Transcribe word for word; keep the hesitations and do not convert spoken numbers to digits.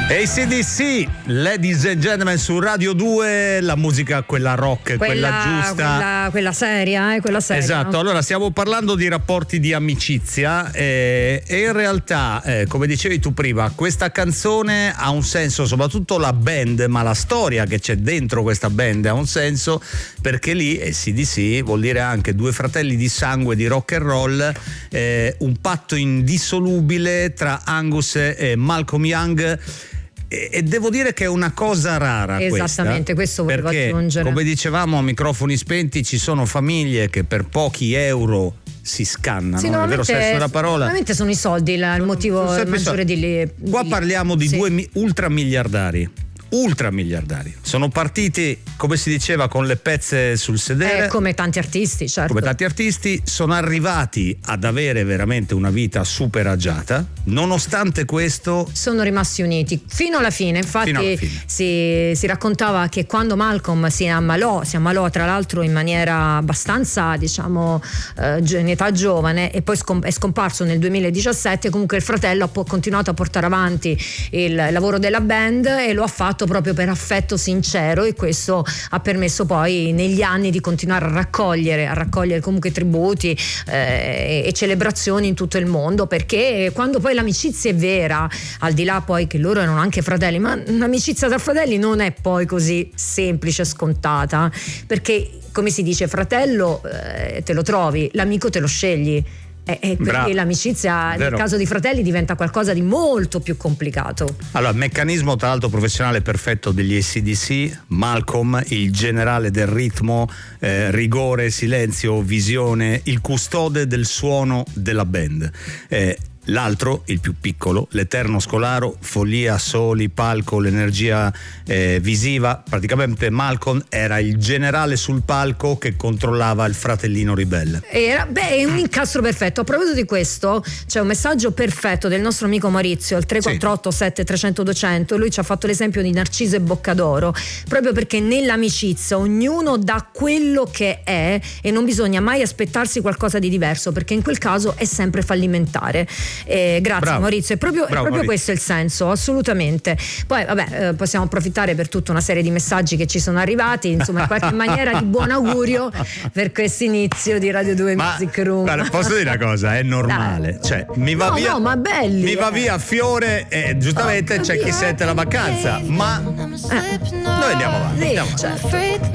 A C D C, ladies and gentlemen, su Radio due, la musica quella rock, quella, quella giusta, quella, quella seria, eh, quella seria. Esatto, no? Allora stiamo parlando di rapporti di amicizia eh, e in realtà, eh, come dicevi tu prima, questa canzone ha un senso, soprattutto la band, ma la storia che c'è dentro questa band ha un senso, perché lì A C D C vuol dire anche due fratelli di sangue di rock and roll, eh, un patto indissolubile tra Angus e Malcolm Young. E devo dire che è una cosa rara. Esattamente, questa, questo volevo perché, aggiungere. Come dicevamo a microfoni spenti, ci sono famiglie che per pochi euro si scannano, sì, è vero senso della parola. Normalmente sono i soldi il, il motivo maggiore di lì. Qua parliamo di sì. due ultramiliardari. Ultramiliardari sono partiti, come si diceva, con le pezze sul sedere, eh, come tanti artisti, certo. Come tanti artisti sono arrivati ad avere veramente una vita super agiata. Nonostante questo, sono rimasti uniti fino alla fine. Infatti, alla fine. Si, si raccontava che quando Malcolm si ammalò, si ammalò tra l'altro in maniera abbastanza, diciamo, eh, in età giovane, e poi scom- è scomparso nel duemiladiciassette. Comunque il fratello ha po- continuato a portare avanti il lavoro della band e lo ha fatto proprio per affetto sincero, e questo ha permesso poi negli anni di continuare a raccogliere a raccogliere comunque tributi eh, e celebrazioni in tutto il mondo, perché quando poi l'amicizia è vera, al di là poi che loro erano anche fratelli, ma l'amicizia tra fratelli non è poi così semplice, scontata, perché come si dice, fratello eh, te lo trovi, l'amico te lo scegli. E eh, perché l'amicizia nel caso di fratelli diventa qualcosa di molto più complicato. Allora, il meccanismo tra l'altro professionale perfetto degli A C D C, Malcolm, il generale del ritmo, eh, rigore, silenzio, visione, il custode del suono della band. Eh, L'altro, il più piccolo, l'eterno scolaro, follia, soli, palco, l'energia eh, visiva. Praticamente Malcolm era il generale sul palco che controllava il fratellino ribelle. Era, beh, è un incastro perfetto. A proposito di questo, c'è un messaggio perfetto del nostro amico Maurizio al tre quattro otto sette tre zero zero due zero zero. Lui ci ha fatto l'esempio di Narciso e Boccadoro, proprio perché nell'amicizia ognuno dà quello che è e non bisogna mai aspettarsi qualcosa di diverso, perché in quel caso è sempre fallimentare. Eh, grazie Bravo. Maurizio, è proprio, Bravo, è proprio questo il senso, assolutamente. Poi vabbè, eh, possiamo approfittare per tutta una serie di messaggi che ci sono arrivati, insomma, in qualche maniera di buon augurio per questo inizio di Radio due ma, Music Room. Guarda, posso dire una cosa, è normale, Dai. Cioè mi va no, via no, ma belli, mi va eh. via Fiore e giustamente c'è chi sente la vacanza, ma eh. noi andiamo avanti, sì, andiamo avanti. certo.